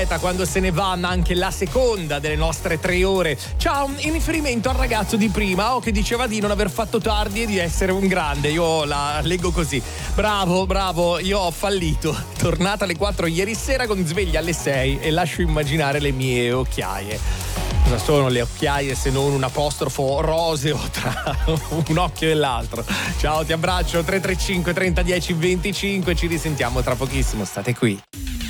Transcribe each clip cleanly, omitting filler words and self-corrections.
quando se ne va, ma anche la seconda delle nostre 3 ore. Ciao, in riferimento al ragazzo di prima, che diceva di non aver fatto tardi e di essere un grande. Io la leggo così: bravo, io ho fallito. Tornata alle 4 ieri sera con sveglia alle 6 e lascio immaginare le mie occhiaie. Cosa sono le occhiaie se non un apostrofo roseo tra un occhio e l'altro? Ciao, ti abbraccio. 335 30 10 25, ci risentiamo tra pochissimo, state qui.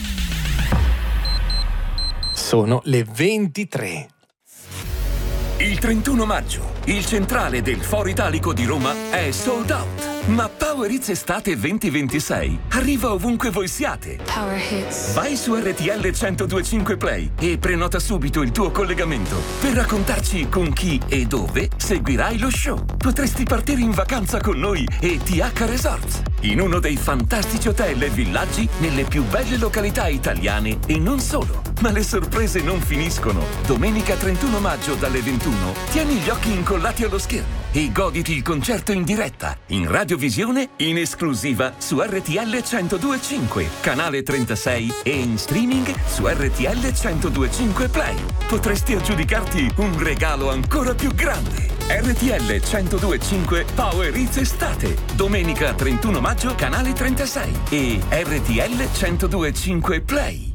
Sono le 23. Il 31 maggio, il centrale del Foro Italico di Roma è sold out. Ma Power Hits Estate 2026 arriva ovunque voi siate. Power Hits. Vai su RTL 1025 Play e prenota subito il tuo collegamento per raccontarci con chi e dove seguirai lo show. Potresti partire in vacanza con noi e TH Resorts, in uno dei fantastici hotel e villaggi nelle più belle località italiane e non solo. Ma le sorprese non finiscono. Domenica 31 maggio dalle 21 tieni gli occhi incollati allo schermo e goditi il concerto in diretta, in radiovisione, in esclusiva su RTL 1025, canale 36 e in streaming su RTL 1025 Play. Potresti aggiudicarti un regalo ancora più grande. RTL 1025 Power Hits Estate, domenica 31 maggio, canale 36 e RTL 1025 Play.